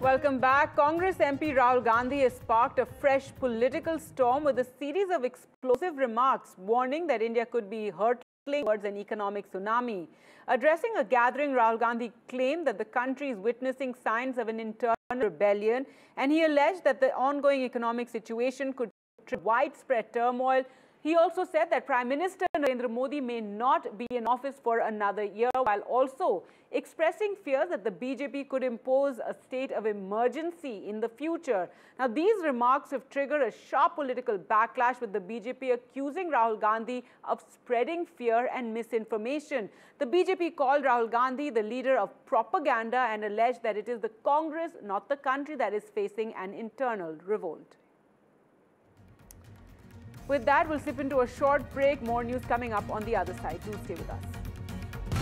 Welcome back. Congress MP Rahul Gandhi has sparked a fresh political storm with a series of explosive remarks warning that India could be hurtling towards an economic tsunami. Addressing a gathering, Rahul Gandhi claimed that the country is witnessing signs of an internal rebellion, and he alleged that the ongoing economic situation could trigger widespread turmoil. He also said that Prime Minister Narendra Modi may not be in office for another year, while also expressing fears that the BJP could impose a state of emergency in the future. Now, these remarks have triggered a sharp political backlash, with the BJP accusing Rahul Gandhi of spreading fear and misinformation. The BJP called Rahul Gandhi the leader of propaganda and alleged that it is the Congress, not the country, that is facing an internal revolt. With that, we'll slip into a short break. More news coming up on the other side. Do stay with us.